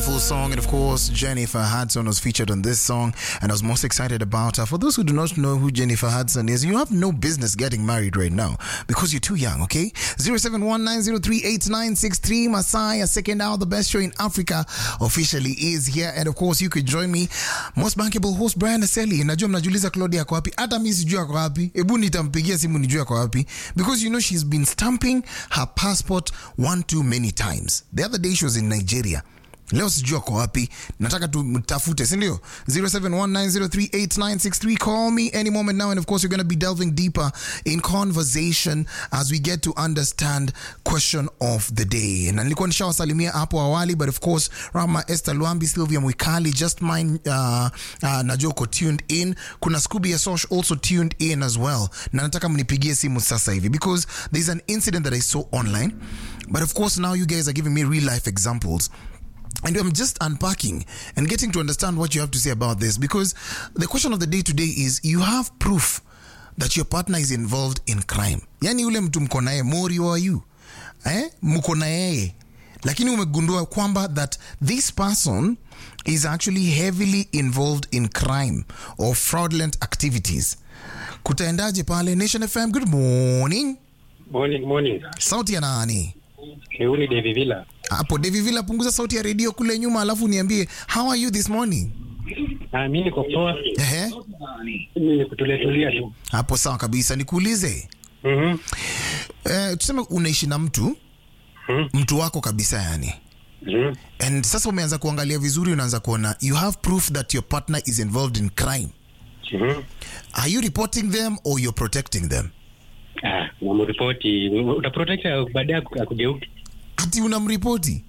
Beautiful song, and of course, Jennifer Hudson was featured on this song, and I was most excited about her. For those who do not know who Jennifer Hudson is, you have no business getting married right now because you're too young, okay? 0719038963, Messiah, second hour, the best show in Africa, officially is here, and of course, you could join me, most bankable host Brian Aseli. Najua mnajiuliza Claudia ako wapi? Hata mimi sijui ako wapi. Ebu nitampigia simu nijue ako wapi, because you know she's been stamping her passport one too many times. The other day she was in Nigeria. Leo sijua kwa wapi, nataka tumtafute, si ndio? 0719038963. Call me any moment now, and of course we're going to be delving deeper in conversation as we get to understand question of the day. Na nilikuwa nishawasalimia hapo awali, but of course Rama Esther Luambi, Sylvia Mwikali, Just Mine Najoko tuned in. Kuna Scooby Asosh also tuned in as well. Na nataka mnipigie simu sasa hivi because there's an incident that I saw online, but of course now you guys are giving me real life examples. And I'm just unpacking and getting to understand what you have to say about this, because the question of the day today is, you have proof that your partner is involved in crime. Yani ule mtu mko naye, mori wa you, mko na yeye, lakini umegundua kwamba that this person is actually heavily involved in crime or fraudulent activities. Kutaendaje pale? Nation FM, good morning. Morning. Sauti ya nani? Uni Devi Villa. Hapo Devi Villa, punguza sauti ya radio kule nyuma, alafu niambie, how are you this morning? Mimi niko poa. Mimi kutulia tu. Hapo sawa kabisa. Nikuulize. Tuseme unaishi na mtu, mtu wako kabisa yani. And sasa umeanza kuangalia vizuri, unaanza kuona you have proof that your partner is involved in crime. Are you reporting them or you're protecting them? Unamripoti, utaprotect baadaye akugeuke. Ati unamripoti?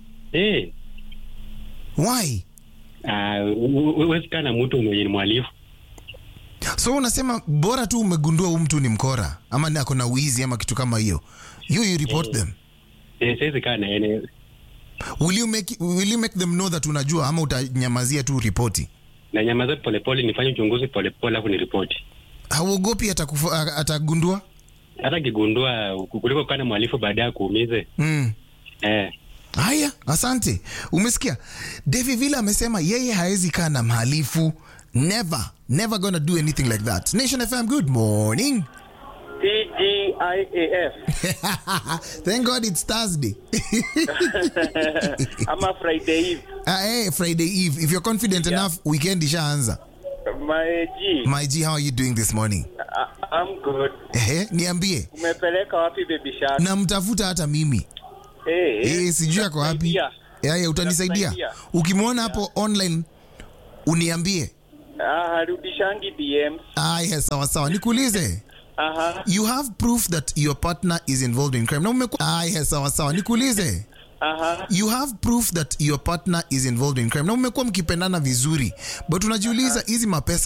Why? Wewe kana mtu mwenye mwalifu. So unasema bora tu umegundua huyu mtu ni mkora ama ni akona wizi ama kitu kama hiyo, you report them? Sasa kana ene. Will you make them know that unajua, ama utanyamazia tu ripoti? Na nyamaza polepole, nifanye uchunguzi polepole afu ni ripoti. Hauogopi atagundua? Hata kigundua kuliko kana mwalifu baadaye kuumize. Haya, asante. Umesikia? Devi Villa amesema yeye haezi kaa na mhalifu. Never gonna do anything like that. Nation FM, good morning. TGIAF. Thank God it's Thursday. I'm a Friday Eve. Friday Eve. If you're confident enough, weekend ishaanza. My G, how are you doing this morning? I'm good. Niambie. Umepeleka wapi baby shark? Na mtafuta hata mimi. Sijui yako wapi. Utanisaidia. Ukimwona hapo online uniambie. Harudishangi DMs. Yes, sawa. Nikuulize. You have proof that your partner is involved in crime. Na umekuwa yes, sawa. Nikuulize. You have proof that your partner is involved in crime. Na umekuwa mkipendana vizuri. But unajiuliza hizi mapesa